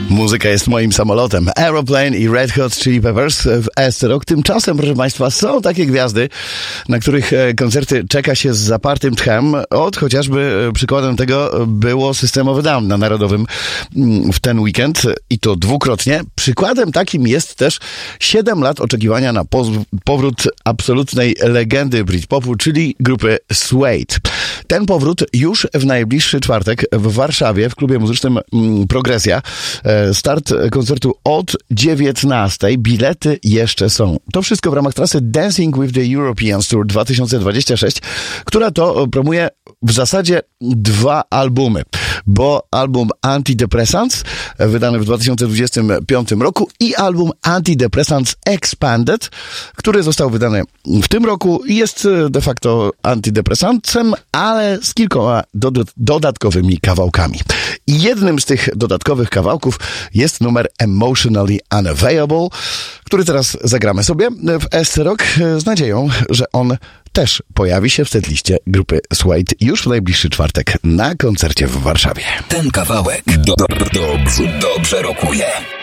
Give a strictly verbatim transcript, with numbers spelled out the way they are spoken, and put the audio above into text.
Muzyka jest moim samolotem. Aeroplane i Red Hot Chili Peppers w E S C Rock. Tymczasem, proszę Państwa, są takie gwiazdy, na których koncerty czeka się z zapartym tchem. Od chociażby przykładem tego było Systemowy Down na Narodowym w ten weekend i to dwukrotnie. Przykładem takim jest też siedem lat oczekiwania na poz- powrót absolutnej legendy Britpopu, czyli grupy Suede. Ten powrót już w najbliższy czwartek w Warszawie w klubie muzycznym Progresja. Start koncertu od dziewiętnastej. Bilety jeszcze są. To wszystko w ramach trasy Dancing with the Europeans Tour dwa tysiące dwudziesty szósty, która to promuje w zasadzie dwa albumy, bo album Antidepressants wydany w dwa tysiące dwudziestym piątym roku i album Antidepressants Expanded, który został wydany w tym roku i jest de facto antydepresantem, ale z kilkoma do, dodatkowymi kawałkami. I jednym z tych dodatkowych kawałków jest numer Emotionally Unavailable, który teraz zagramy sobie w E S C Rock z nadzieją, że on też pojawi się w setliście grupy Suede już w najbliższy czwartek na koncercie w Warszawie. Ten kawałek do, do, dobrze, dobrze rokuje.